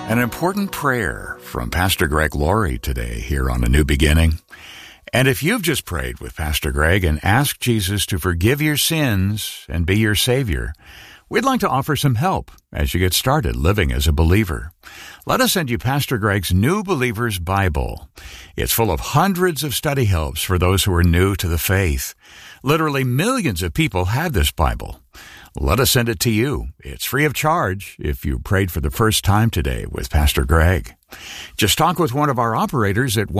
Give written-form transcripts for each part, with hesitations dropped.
An important prayer from Pastor Greg Laurie today here on A New Beginning. And if you've just prayed with Pastor Greg and asked Jesus to forgive your sins and be your Savior, we'd like to offer some help as you get started living as a believer. Let us send you Pastor Greg's New Believer's Bible. It's full of hundreds of study helps for those who are new to the faith. Literally millions of people have this Bible. Let us send it to you. It's free of charge if you prayed for the first time today with Pastor Greg. Just talk with one of our operators at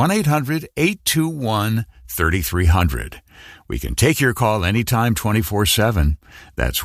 1-800-821-3300. We can take your call anytime 24/7. That's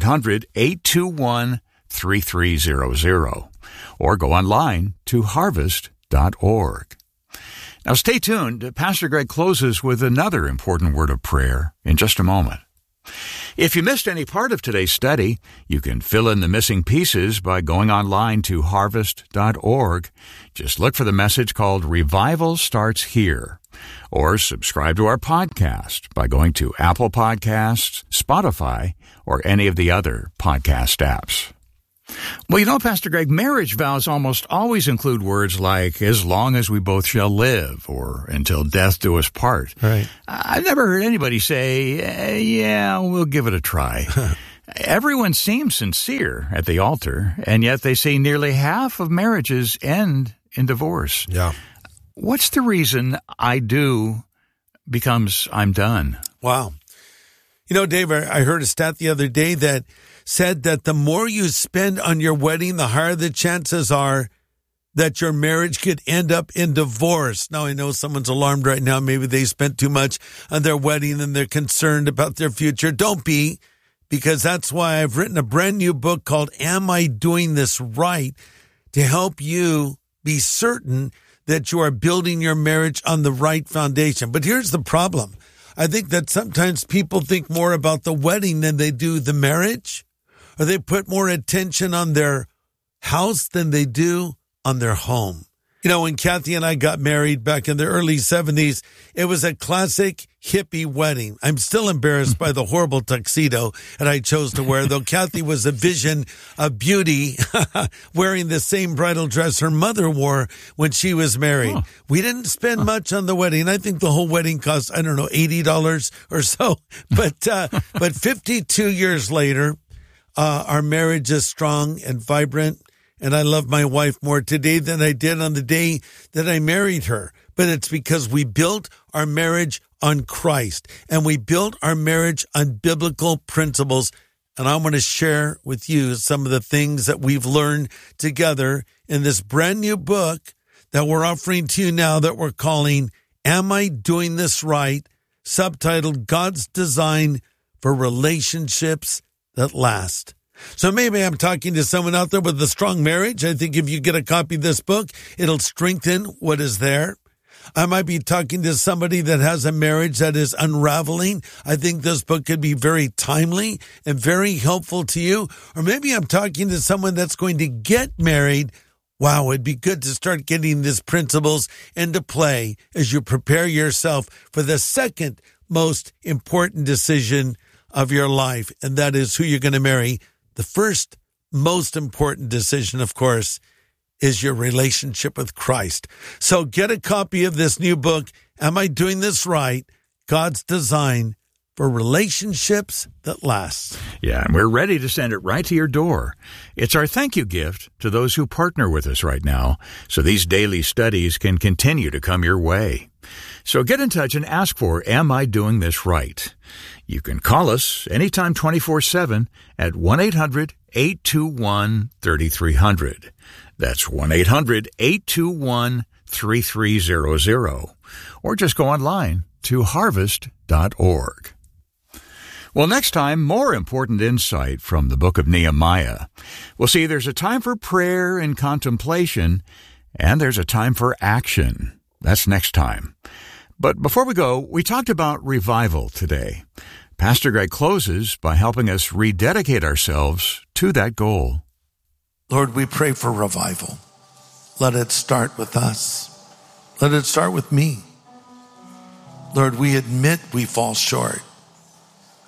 1-800-821-3300. Or go online to harvest.org. Now stay tuned. Pastor Greg closes with another important word of prayer in just a moment. If you missed any part of today's study, you can fill in the missing pieces by going online to harvest.org. Just look for the message called Revival Starts Here. Or subscribe to our podcast by going to Apple Podcasts, Spotify, or any of the other podcast apps. Well, you know, Pastor Greg, marriage vows almost always include words like, as long as we both shall live, or until death do us part. Right. I've never heard anybody say, yeah, we'll give it a try. Everyone seems sincere at the altar, and yet they say nearly half of marriages end in divorce. Yeah. What's the reason I do becomes I'm done? Wow. You know, Dave, I heard a stat the other day that said that the more you spend on your wedding, the higher the chances are that your marriage could end up in divorce. Now, I know someone's alarmed right now. Maybe they spent too much on their wedding and they're concerned about their future. Don't be, because that's why I've written a brand new book called Am I Doing This Right? To help you be certain that you are building your marriage on the right foundation. But here's the problem. I think that sometimes people think more about the wedding than they do the marriage, or they put more attention on their house than they do on their home. You know, when Kathy and I got married back in the early 70s, it was a classic hippie wedding. I'm still embarrassed by the horrible tuxedo that I chose to wear, though Kathy was a vision of beauty, wearing the same bridal dress her mother wore when she was married. We didn't spend much on the wedding. I think the whole wedding cost, I don't know, $80 or so. But 52 years later, our marriage is strong and vibrant. And I love my wife more today than I did on the day that I married her. But it's because we built our marriage on Christ, and we built our marriage on biblical principles. And I want to share with you some of the things that we've learned together in this brand new book that we're offering to you now that we're calling Am I Doing This Right? Subtitled God's Design for Relationships That Last. So maybe I'm talking to someone out there with a strong marriage. I think if you get a copy of this book, it'll strengthen what is there. I might be talking to somebody that has a marriage that is unraveling. I think this book could be very timely and very helpful to you. Or maybe I'm talking to someone that's going to get married. Wow, it'd be good to start getting these principles into play as you prepare yourself for the second most important decision of your life, and that is who you're going to marry. The first most important decision, of course, is your relationship with Christ. So get a copy of this new book, Am I Doing This Right? God's Design for Relationships That Last. Yeah, and we're ready to send it right to your door. It's our thank you gift to those who partner with us right now, so these daily studies can continue to come your way. So get in touch and ask for Am I Doing This Right? You can call us anytime 24/7 at 1-800-821-3300. That's 1-800-821-3300. Or just go online to harvest.org. Well, next time, more important insight from the book of Nehemiah. We'll see there's a time for prayer and contemplation, and there's a time for action. That's next time. But before we go, we talked about revival today. Pastor Greg closes by helping us rededicate ourselves to that goal. Lord, we pray for revival. Let it start with us. Let it start with me. Lord, we admit we fall short.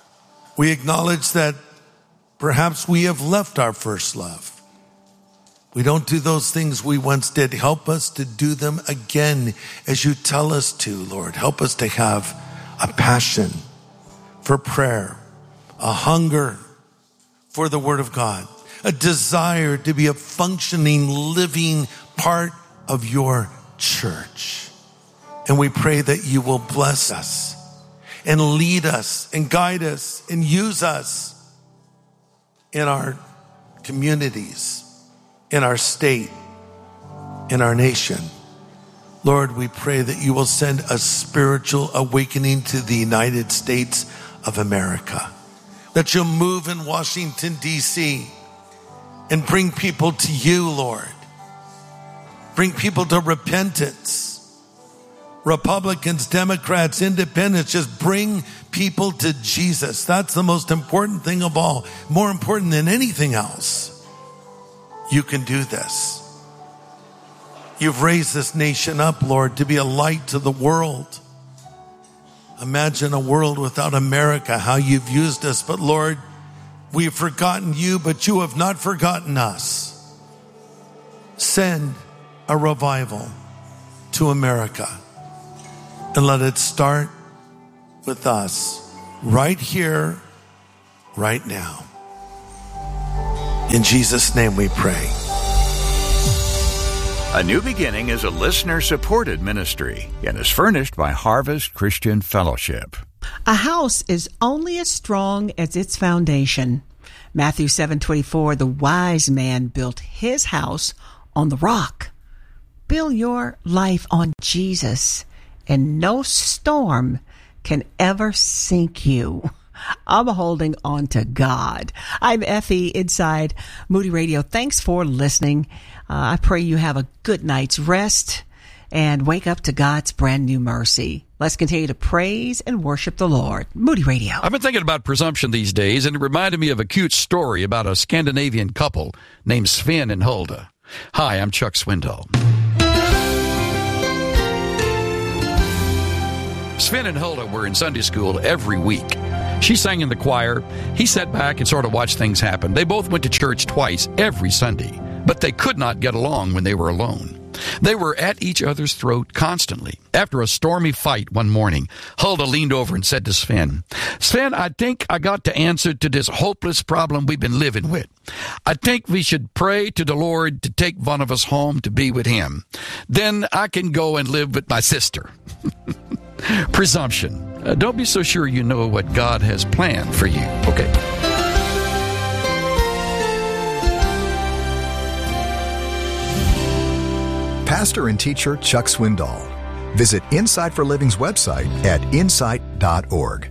We acknowledge that perhaps we have left our first love. We don't do those things we once did. Help us to do them again as you tell us to, Lord. Help us to have a passion for prayer, a hunger for the Word of God, a desire to be a functioning, living part of your church. And we pray that you will bless us and lead us and guide us and use us in our communities, in our state, in our nation. Lord, we pray that you will send a spiritual awakening to the United States of America, that you'll move in Washington, D.C., and bring people to you, Lord. Bring people to repentance. Republicans, Democrats, Independents, just bring people to Jesus. That's the most important thing of all. More important than anything else. You can do this. You've raised this nation up, Lord, to be a light to the world. Imagine a world without America, how you've used us. But Lord, we've forgotten you, but you have not forgotten us. Send a revival to America. And let it start with us right here, right now. In Jesus' name we pray. A New Beginning is a listener-supported ministry and is furnished by Harvest Christian Fellowship. A house is only as strong as its foundation. Matthew 7:24, the wise man built his house on the rock. Build your life on Jesus, and no storm can ever sink you. I'm holding on to God. I'm Effie inside Moody Radio. Thanks for listening. I pray you have a good night's rest and wake up to God's brand new mercy. Let's continue to praise and worship the Lord. Moody Radio. I've been thinking about presumption these days, and it reminded me of a cute story about a Scandinavian couple named Sven and Hulda. Hi, I'm Chuck Swindoll. Sven and Hulda were in Sunday school every week. She sang in the choir. He sat back and sort of watched things happen. They both went to church twice every Sunday, but they could not get along when they were alone. They were at each other's throat constantly. After a stormy fight one morning, Hulda leaned over and said to Sven, "Sven, I think I got the answer to this hopeless problem we've been living with. I think we should pray to the Lord to take one of us home to be with him. Then I can go and live with my sister." Presumption. Don't be so sure you know what God has planned for you. Okay. Pastor and teacher Chuck Swindoll. Visit Insight for Living's website at insight.org.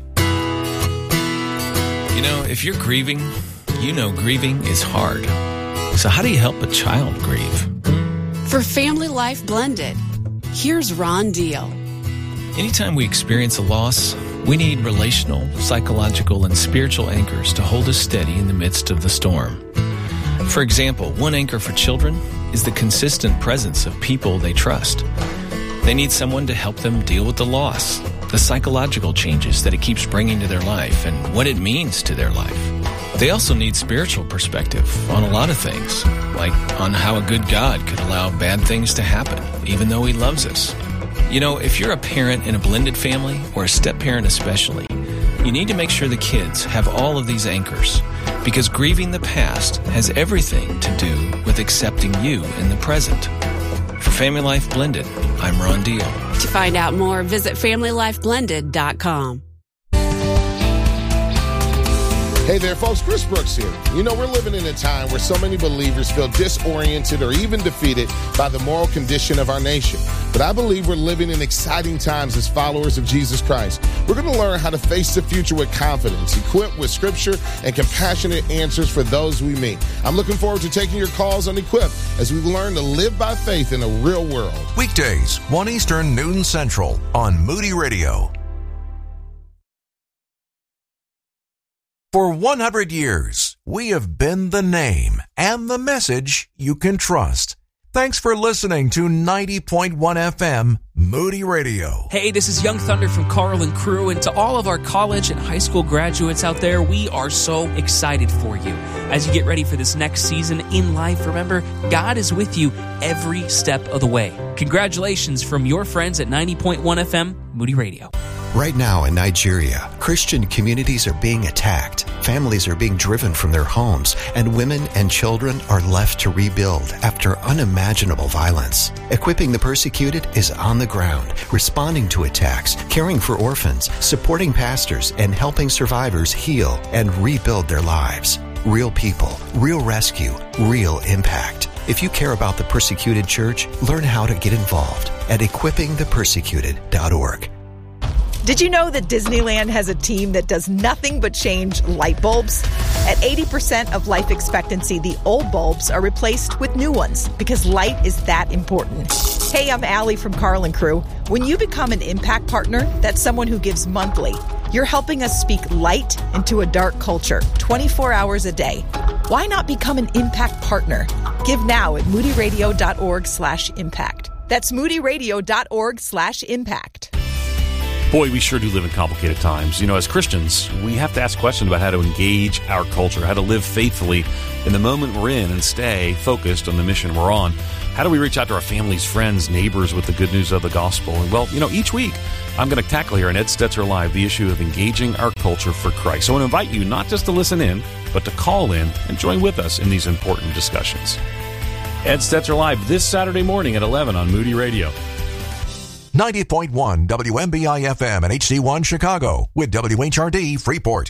You know, if you're grieving, you know grieving is hard. So how do you help a child grieve? For Family Life Blended, here's Ron Deal. Anytime we experience a loss, we need relational, psychological, and spiritual anchors to hold us steady in the midst of the storm. For example, one anchor for children is the consistent presence of people they trust. They need someone to help them deal with the loss, the psychological changes that it keeps bringing to their life, and what it means to their life. They also need spiritual perspective on a lot of things, like on how a good God could allow bad things to happen, even though he loves us. You know, if you're a parent in a blended family, or a step-parent especially, you need to make sure the kids have all of these anchors, because grieving the past has everything to do with accepting you in the present. For Family Life Blended, I'm Ron Deal. To find out more, visit FamilyLifeBlended.com. Hey there, folks. Chris Brooks here. You know, we're living in a time where so many believers feel disoriented or even defeated by the moral condition of our nation. But I believe we're living in exciting times as followers of Jesus Christ. We're going to learn how to face the future with confidence, equipped with scripture and compassionate answers for those we meet. I'm looking forward to taking your calls on Equip as we learn to live by faith in a real world. Weekdays, 1 Eastern, noon Central on Moody Radio. For 100 years, we have been the name and the message you can trust. Thanks for listening to 90.1 FM, Moody Radio. Hey, this is Young Thunder from Carl and Crew, and to all of our college and high school graduates out there, we are so excited for you. As you get ready for this next season in life, remember, God is with you every step of the way. Congratulations from your friends at 90.1 FM, Moody Radio. Right now in Nigeria, Christian communities are being attacked, families are being driven from their homes, and women and children are left to rebuild after unimaginable violence. Equipping the Persecuted is on the ground, responding to attacks, caring for orphans, supporting pastors, and helping survivors heal and rebuild their lives. Real people, real rescue, real impact. If you care about the persecuted church, learn how to get involved at equippingthepersecuted.org. Did you know that Disneyland has a team that does nothing but change light bulbs? At 80% of life expectancy, the old bulbs are replaced with new ones because light is that important. Hey, I'm Allie from Carl and Crew. When you become an Impact Partner, that's someone who gives monthly. You're helping us speak light into a dark culture 24 hours a day. Why not become an Impact Partner? Give now at moodyradio.org/impact. That's moodyradio.org/impact. Boy, we sure do live in complicated times. You know, as Christians, we have to ask questions about how to engage our culture, how to live faithfully in the moment we're in and stay focused on the mission we're on. How do we reach out to our families, friends, neighbors with the good news of the gospel? And well, you know, each week I'm going to tackle here on Ed Stetzer Live the issue of engaging our culture for Christ. So I want to invite you not just to listen in, but to call in and join with us in these important discussions. Ed Stetzer Live this Saturday morning at 11 on Moody Radio. 90.1 WMBI FM and HD1 Chicago with WHRD Freeport.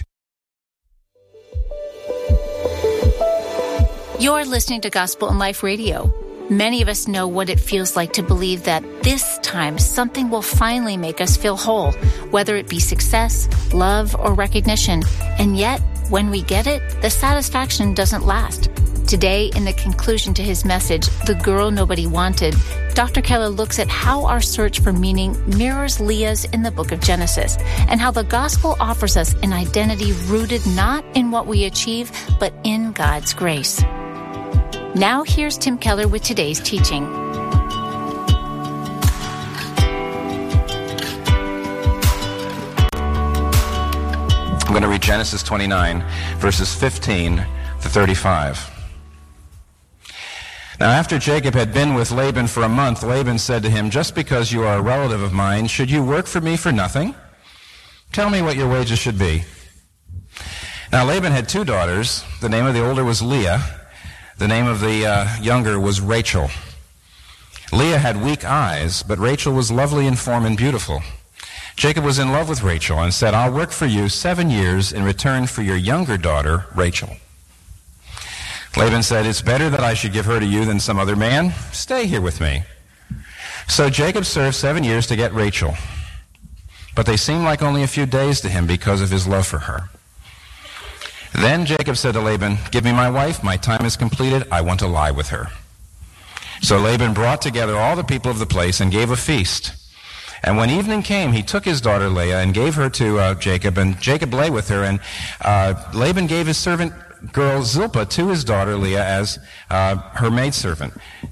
You're listening to Gospel in Life Radio. Many of us know what it feels like to believe that this time something will finally make us feel whole, whether it be success, love, or recognition. And yet, when we get it, the satisfaction doesn't last. Today, in the conclusion to his message, The Girl Nobody Wanted, Dr. Keller looks at how our search for meaning mirrors Leah's in the book of Genesis, and how the gospel offers us an identity rooted not in what we achieve, but in God's grace. Now here's Tim Keller with today's teaching. I'm going to read Genesis 29, verses 15 to 35. Now, after Jacob had been with Laban for a month, Laban said to him, "Just because you are a relative of mine, should you work for me for nothing? Tell me what your wages should be." Now, Laban had two daughters. The name of the older was Leah. The name of the younger was Rachel. Leah had weak eyes, but Rachel was lovely in form and beautiful. Jacob was in love with Rachel and said, "I'll work for you 7 years in return for your younger daughter, Rachel." Laban said, "It's better that I should give her to you than some other man. Stay here with me." So Jacob served 7 years to get Rachel. But they seemed like only a few days to him because of his love for her. Then Jacob said to Laban, "Give me my wife. My time is completed. I want to lie with her." So Laban brought together all the people of the place and gave a feast. And when evening came, he took his daughter Leah and gave her to Jacob, and Jacob lay with her. And Laban gave his servant girl Zilpah to his daughter Leah as her maidservant.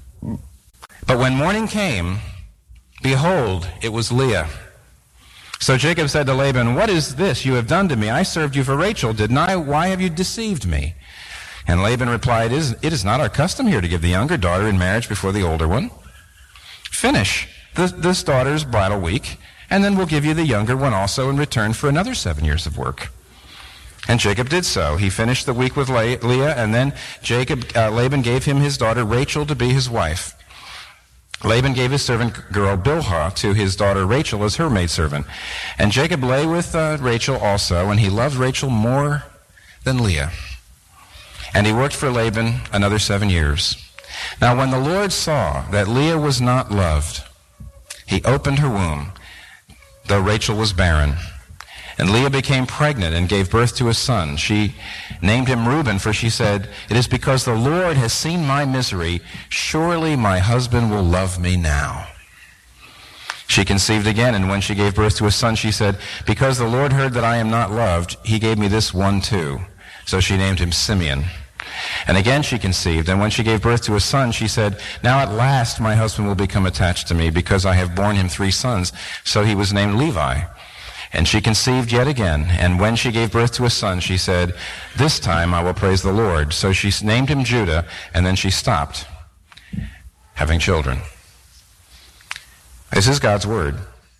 But when morning came, behold, it was Leah. So Jacob said to Laban, "What is this you have done to me? I served you for Rachel, didn't I? Why have you deceived me?" And Laban replied, "It is not our custom here to give the younger daughter in marriage before the older one. Finish this daughter's bridal week, and then we'll give you the younger one also in return for another 7 years of work." And Jacob did so. He finished the week with Leah, and then Laban gave him his daughter Rachel to be his wife. Laban gave his servant girl Bilhah to his daughter Rachel as her maidservant. And Jacob lay with Rachel also, and he loved Rachel more than Leah. And he worked for Laban another 7 years. Now when the Lord saw that Leah was not loved, he opened her womb, though Rachel was barren. And Leah became pregnant and gave birth to a son. She named him Reuben, for she said, "It is because the Lord has seen my misery. Surely my husband will love me now." She conceived again, and when she gave birth to a son, she said, "Because the Lord heard that I am not loved, he gave me this one too." So she named him Simeon. And again she conceived, and when she gave birth to a son, she said, "Now at last my husband will become attached to me, because I have borne him 3 sons." So he was named Levi. And she conceived yet again, and when she gave birth to a son, she said, "This time I will praise the Lord." So she named him Judah, and then she stopped having children. This is God's word.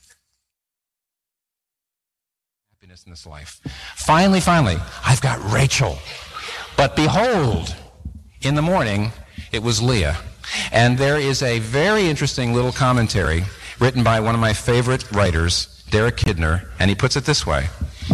Happiness in this life. Finally, I've got Rachel. But behold, in the morning, it was Leah. And there is a very interesting little commentary written by one of my favorite writers, Derek Kidner, and he puts it this way.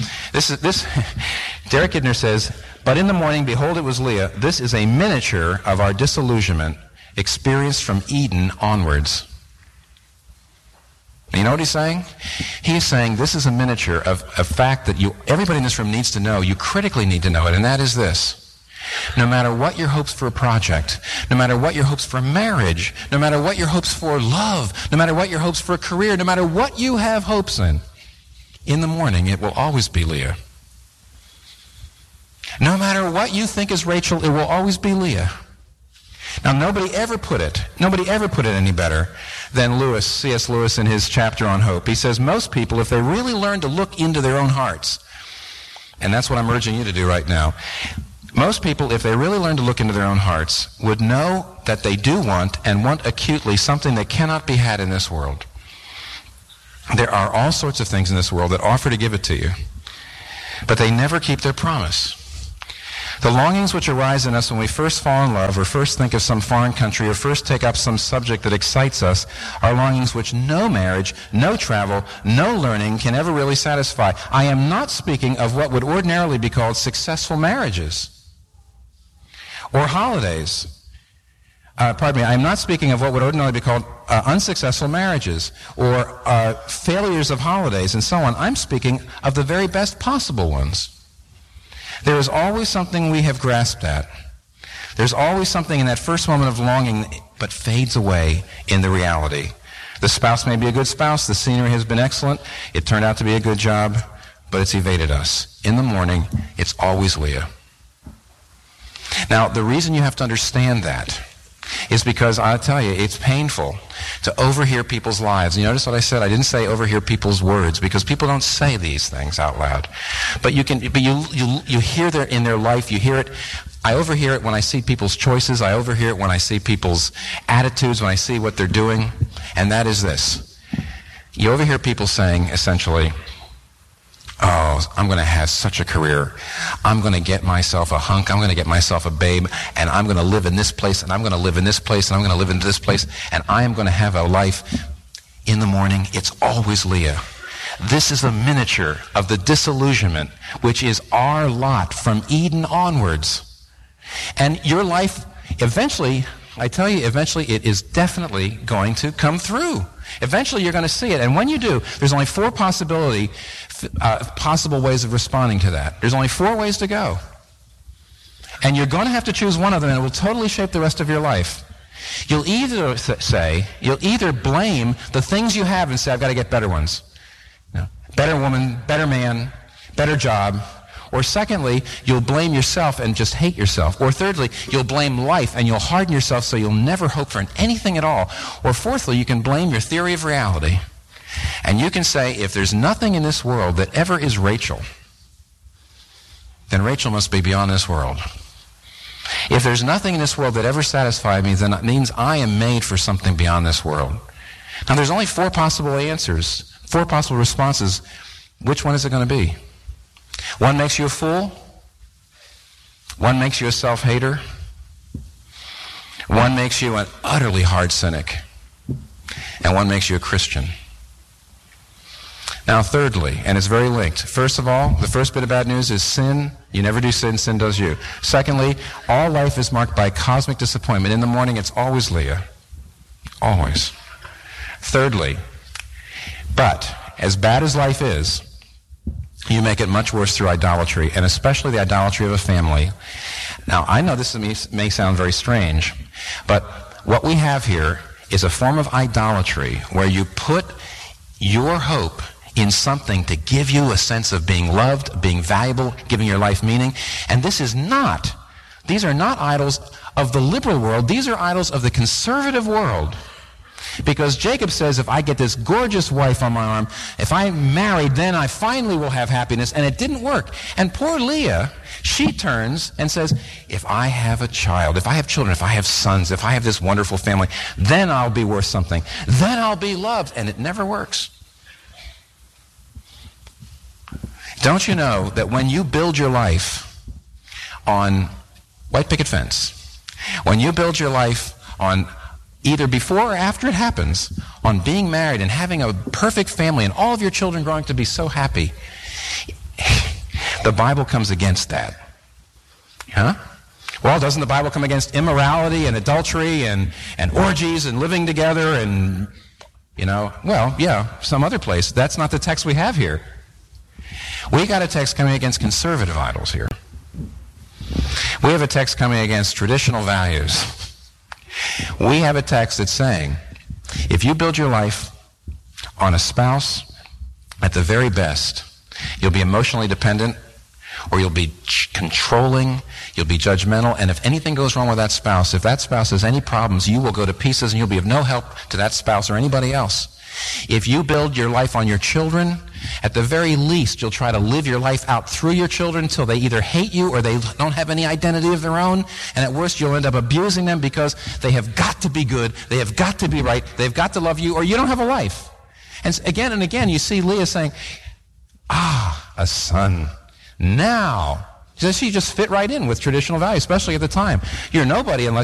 Derek Kidner says, "But in the morning, behold, it was Leah. This is a miniature of our disillusionment experienced from Eden onwards." You know what he's saying? He's saying this is a miniature of a fact that everybody in this room needs to know. You critically need to know it, and that is this. No matter what your hopes for a project, no matter what your hopes for marriage, no matter what your hopes for love, no matter what your hopes for a career, no matter what you have hopes in the morning it will always be Leah. No matter what you think is Rachel, it will always be Leah. Now, nobody ever put it any better than C.S. Lewis in his chapter on hope. He says most people, if they really learn to look into their own hearts, and that's what I'm urging you to do right now, most people, if they really learn to look into their own hearts, would know that they do want, and want acutely, something that cannot be had in this world. There are all sorts of things in this world that offer to give it to you, but they never keep their promise. The longings which arise in us when we first fall in love, or first think of some foreign country, or first take up some subject that excites us, are longings which no marriage, no travel, no learning can ever really satisfy. I am not speaking of what would ordinarily be called successful marriages or holidays. I'm not speaking of what would ordinarily be called unsuccessful marriages or failures of holidays and so on. I'm speaking of the very best possible ones. There is always something we have grasped at. There's always something in that first moment of longing but fades away in the reality. The spouse may be a good spouse. The scenery has been excellent. It turned out to be a good job, but it's evaded us. In the morning, it's always Leah. Now, the reason you have to understand that is because, I'll tell you, it's painful to overhear people's lives. You notice what I said? I didn't say overhear people's words, because people don't say these things out loud. But you hear that in their life. You hear it. I overhear it when I see people's choices. I overhear it when I see people's attitudes, when I see what they're doing. And that is this. You overhear people saying, essentially, "Oh, I'm going to have such a career. I'm going to get myself a hunk. I'm going to get myself a babe, and I'm going to live in this place, and I'm going to live in this place, and I'm going to live in this place, and I am going to have a life." In the morning, it's always Leah. This is a miniature of the disillusionment, which is our lot from Eden onwards. And your life, eventually, I tell you, eventually it is definitely going to come through. Eventually you're going to see it. And when you do, there's only 4 possible ways of responding to that. There's only 4 ways to go. And you're going to have to choose one of them, and it will totally shape the rest of your life. You'll either blame the things you have and say, "I've got to get better ones." Better woman, better man, better job. Or secondly, you'll blame yourself and just hate yourself. Or thirdly, you'll blame life and you'll harden yourself so you'll never hope for anything at all. Or fourthly, you can blame your theory of reality. And you can say, if there's nothing in this world that ever is Rachel, then Rachel must be beyond this world. If there's nothing in this world that ever satisfies me, then it means I am made for something beyond this world. Now, there's only 4 possible answers, 4 possible responses. Which one is it going to be? One makes you a fool. One makes you a self-hater. One makes you an utterly hard cynic. And one makes you a Christian. Now, thirdly, and it's very linked. First of all, the first bit of bad news is sin. You never do sin, sin does you. Secondly, all life is marked by cosmic disappointment. In the morning, it's always Leah. Always. Thirdly, but as bad as life is, you make it much worse through idolatry, and especially the idolatry of a family. Now, I know this may sound very strange, but what we have here is a form of idolatry where you put your hope in something to give you a sense of being loved, being valuable, giving your life meaning. And this is not These are not idols of the liberal world. These are idols of the conservative world. Because Jacob says, if I get this gorgeous wife on my arm, if I'm married, then I finally will have happiness. And it didn't work. And poor Leah, she turns and says, if I have a child, if I have children, if I have sons, if I have this wonderful family, then I'll be worth something. Then I'll be loved. And it never works. Don't you know that when you build your life on white picket fence, when you build your life on either before or after it happens, on being married and having a perfect family and all of your children growing to be so happy, the Bible comes against that. Huh? Well, doesn't the Bible come against immorality and adultery and orgies and living together and, well, yeah, some other place. That's not the text we have here. We got a text coming against conservative idols here. We have a text coming against traditional values. We have a text that's saying, if you build your life on a spouse, at the very best, you'll be emotionally dependent, or you'll be controlling, you'll be judgmental, and if anything goes wrong with that spouse, if that spouse has any problems, you will go to pieces and you'll be of no help to that spouse or anybody else. If you build your life on your children, at the very least, you'll try to live your life out through your children until they either hate you or they don't have any identity of their own. And at worst, you'll end up abusing them because they have got to be good, they have got to be right, they've got to love you, or you don't have a life. And again, you see Leah saying, a son. Now, she just fit right in with traditional values, especially at the time. You're nobody unless